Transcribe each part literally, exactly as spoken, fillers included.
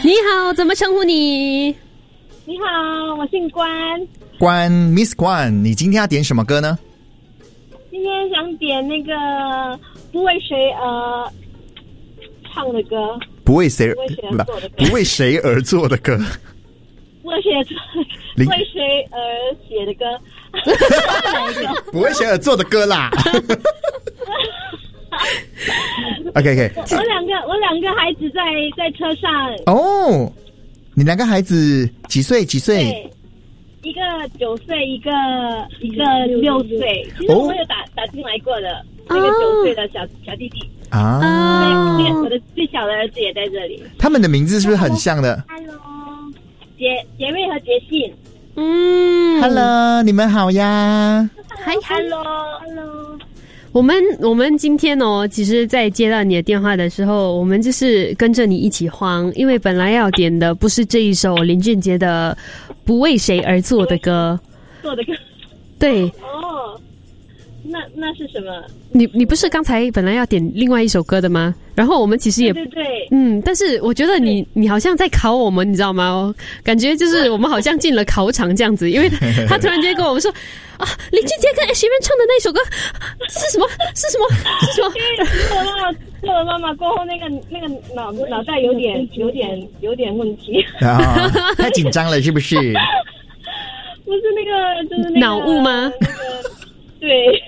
你好，怎么称呼你？ 你好，我姓关。 关 Miss 关，你今天要点什么歌呢？ 今天想点那个不为谁呃唱的歌， 不为谁不为谁而做的歌， 不为谁而做的歌， 不为谁而做，不为谁而写的歌， 不为谁而做的歌啦。OK OK， 我两个我两个孩子在在车上。 哦，你两个孩子几岁？几岁？ 对，一个九岁，一个一个六岁。其实我有打、哦、打进来过的，那个九岁的小小弟弟啊，对，我的最小的儿子也在这里。 他们的名字是不是很像的 ？Hello， 杰杰瑞和杰信。 嗯 ，Hello， 你们好呀。 嗨 ，Hello，Hello。 我们我们今天哦，其实在接到你的电话的时候，我们就是跟着你一起慌，因为本来要点的不是这一首林俊杰的《不为谁而作的歌》， 做的歌， 对。 哦，那那是什么？ 你你不是刚才本来要点另外一首歌的吗？然后我们其实也对对对， 嗯，但是我觉得你你好像在考我们，你知道吗？感觉就是我们好像进了考场这样子，因为他, 他突然间跟我们说啊，林俊杰跟 Ed Sheeran 唱的那首歌是什么？是什么？是什么？ 做了妈妈，做了妈妈过后，那个那个脑脑袋有点有点有点问题， 啊，太紧张了是不是？ 不是那个，就是那个脑雾吗？ 那个对。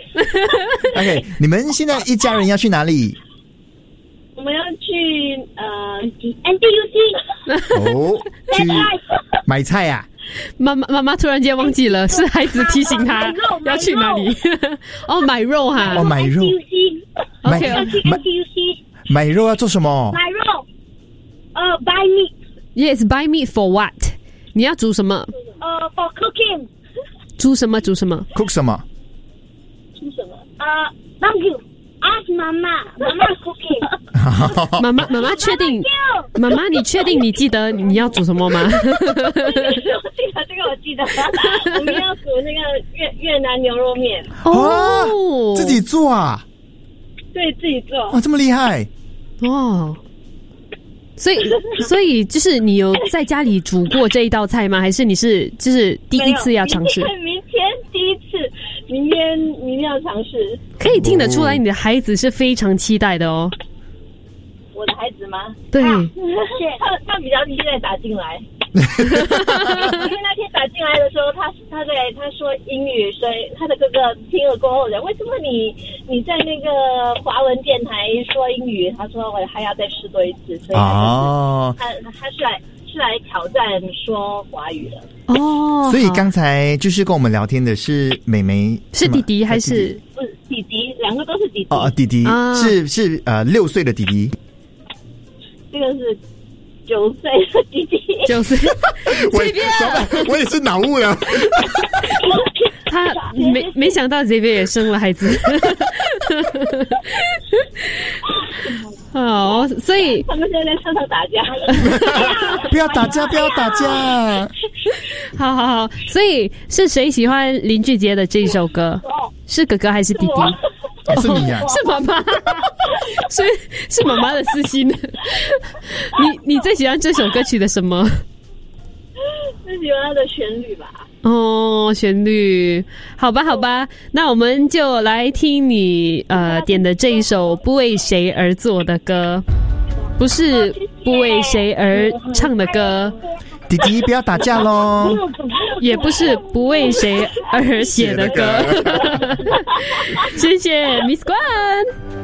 OK， 你们现在一家人要去哪里？ 我们要去呃 N T U C 哦，去买菜啊。 妈妈妈妈突然间忘记了，是孩子提醒他要去哪里。哦，买肉哈。 哦，买肉。 买要去 N T U C。 买肉要做什么？ 买肉。呃 ，buy meat。 Yes, buy meat for what？ 你要煮什么？ 呃 ，for cooking。 煮什么？煮什么 ？Cook 什么？ 煮什么？呃 ，thank you。Ask 妈妈，妈妈 cooking。 妈妈，妈妈确定？妈妈，你确定你记得你要煮什么吗？ 我记得这个，我记得，我们要煮那个越越南牛肉面。 哦， 自己做啊？ 对，自己做。 哇，这么厉害！ 哦，所以，所以就是你有在家里煮过这一道菜吗？还是你是就是第一次要尝试？ 明天第一次，明天明天要尝试。 可以听得出来，你的孩子是非常期待的哦。 我的孩子吗？ 对， 他他比较期待打进来，因为那天打进来的时候，他他在他说英语，所以他的哥哥听了过后人，为什么你你在那个华文电台说英语？他说我还要再试多一次，所以他、哦、他他是来是来挑战说华语的。 哦， 所以刚才就是跟我们聊天的是妹妹， 是弟弟还是？ 不是弟弟，两个都是弟弟。 哦，弟弟、啊、是是呃六岁的弟弟。 这个是九岁的弟弟， 九岁。 我我也是脑雾了。 他没没想到这边也生了孩子。好，所以他们现在在车上打架。 不要打架，不要打架。 好好好，所以是谁喜欢林俊杰的这首歌？是哥哥还是弟弟？ 哦，是你呀、啊， 是妈妈，所以是妈妈的私心。你你最喜欢这首歌曲的什么？ 最喜欢它的旋律吧。 哦，旋律，好吧，好吧，那我们就来听你呃点的这一首不为谁而作的歌，不是不为谁而唱的歌。 弟弟不要打架咯， 也不是不为谁而写的歌。谢谢 Miss 关。